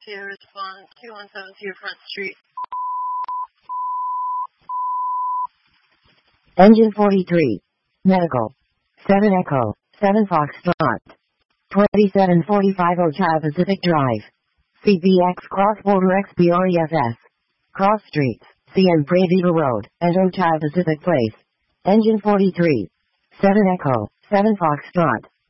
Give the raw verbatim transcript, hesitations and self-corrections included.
To respond two one seven two Front Street. Engine forty-three. Medical. seven Echo. seven Foxtrot. twenty-seven forty-five Ochai Pacific Drive. C B X Cross Border X B R E F S. Cross Streets, C N Pradita Road, and Ochai Pacific Place. Engine forty-three. seven Echo. seven Foxtrot.